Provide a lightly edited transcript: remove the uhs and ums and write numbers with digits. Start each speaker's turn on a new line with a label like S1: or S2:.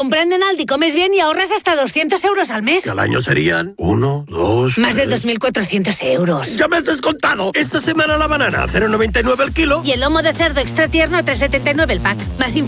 S1: Comprando en Aldi comes bien y ahorras hasta 200 euros al mes.
S2: Que al año serían 1, 2...
S1: Más de 2.400 euros.
S2: ¡Ya me has descontado! Esta semana la banana a 0,99 el kilo.
S1: Y el lomo de cerdo extra tierno a 3,79 el pack. Más información